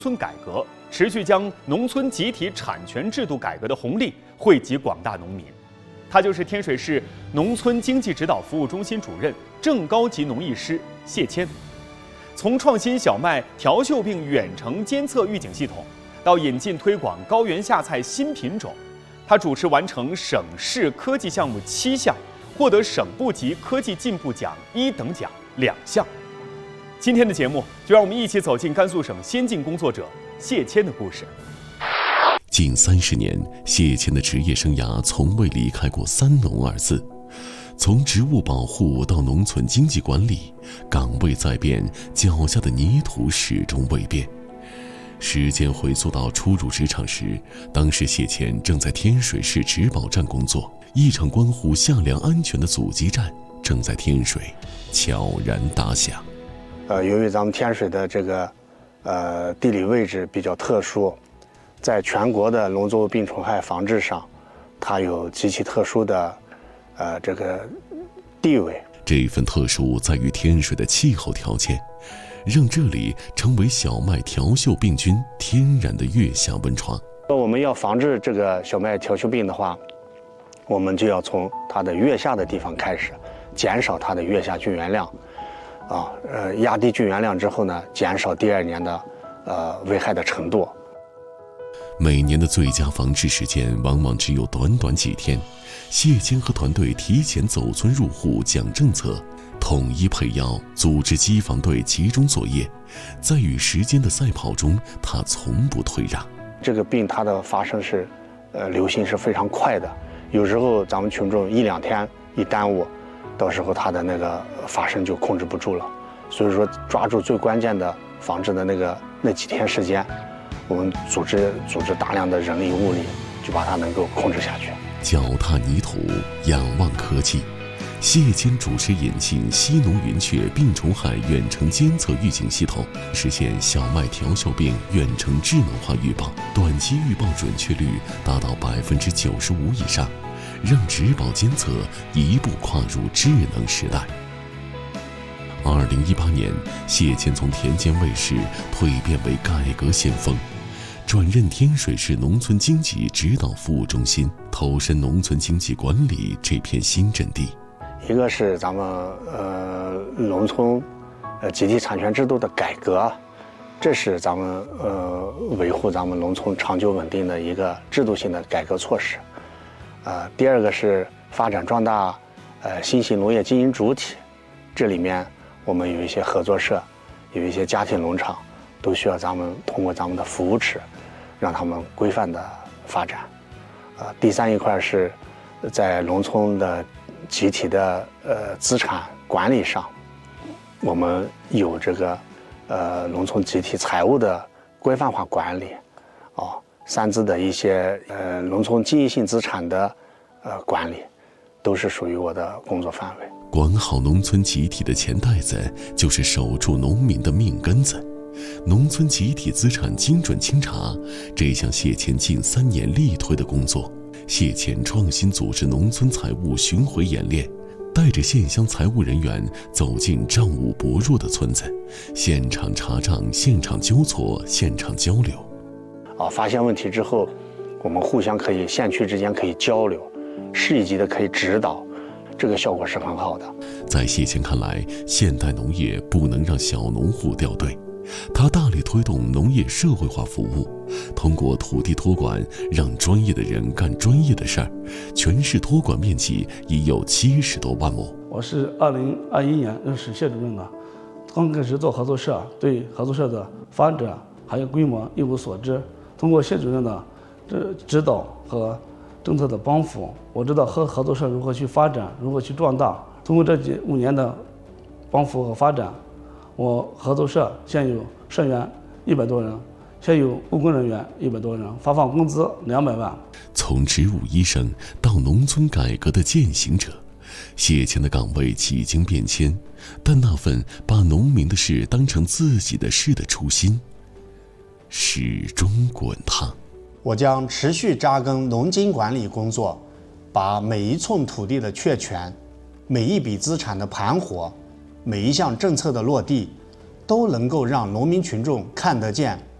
村改革，持续将农村集体产权制度改革的红利惠及广大农民。他就是天水市农村经济指导服务中心主任、正高级农艺师谢谦。从创新小麦调锈病远程监测预警系统，到引进推广高原夏菜新品种，他主持完成省市科技项目7项，获得省部级科技进步奖1等奖2项。今天的节目，就让我们一起走进甘肃省先进工作者谢谦的故事。 近30年，谢谦的职业生涯从未离开过“三农”2字。从植物保护到农村经济管理，岗位在变，脚下的泥土始终未变。时间回溯到初入职场时，当时谢谦正在天水市植保站工作，一场关乎夏粮安全的阻击战正在天水悄然打响。 由于咱们天水的这个地理位置比较特殊，在全国的农作物病虫害防治上，它有极其特殊的这个地位。 这份特殊在于天水的气候条件，让这里成为小麦调锈病菌天然的月下温床。 我们要防治这个小麦调锈病的话，我们就要从它的月下的地方开始，减少它的月下菌源量，压低菌源量之后呢，减少第2年的危害的程度。 每年的最佳防治时间往往只有短短几天，谢谦和团队提前走村入户讲政策，统一配药，组织机防队集中作业，在与时间的赛跑中，他从不退让。 这个病它的发生是流行是非常快的，有时候咱们群众1、2天一耽误，到时候它的那个发生就控制不住了。所以说，抓住最关键的防治的那几天时间，我们组织大量的人力物力，就把它能够控制下去。 脚踏泥土，仰望科技，谢谦主持引进西农云雀病虫害远程监测预警系统，实现小麦调锈病远程智能化预报，短期预报准确率达到95%以上，让植保监测一步跨入智能时代。2018年，谢谦从田间卫士蜕变为改革先锋，转任天水市农村经济指导服务中心，投身农村经济管理这片新阵地。 一个是咱们农村集体产权制度的改革，这是咱们维护咱们农村长久稳定的一个制度性的改革措施。第2个是发展壮大新型农业经营主体，这里面我们有一些合作社，有一些家庭农场，都需要咱们通过咱们的扶持，让他们规范的发展。第3一块是在农村的集体的资产管理上，我们有这个农村集体财务的规范化管理，3资的一些农村经营性资产的管理，都是属于我的工作范围。 管好农村集体的钱袋子，就是守住农民的命根子。农村集体资产精准清查，这项谢谦近3年力推的工作。谢谦创新组织农村财务巡回演练，带着县乡财务人员走进账务薄弱的村子，现场查账、现场纠错、现场交流。 发现问题之后，我们互相可以县区之间可以交流，市一级的可以指导，这个效果是很好的。 在谢谦看来，现代农业不能让小农户掉队，他大力推动农业社会化服务，通过土地托管，让专业的人干专业的事儿。全市托管面积已有70多万亩。 我是2021年任市谢主任的，刚开始做合作社，对合作社的发展还有规模一无所知。通过谢主任的指导和政策的帮扶，我知道合作社如何去发展，如何去壮大。通过这5年的帮扶和发展，我合作社现有社员100多人，现有务工人员100多人，发放工资200万。 从植物医生到农村改革的践行者，谢谦的岗位几经变迁，但那份把农民的事当成自己的事的初心始终滚烫。 我将持续扎根农经管理工作，把每一寸土地的确权，每一笔资产的盘活，每一项政策的落地，都能够让农民群众看得见、